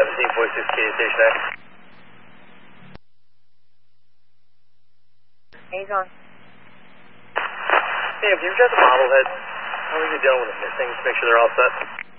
1746 K, Station X. He's on. Hey, can you check the model heads? How are you dealing with them? Things, make sure they're all set.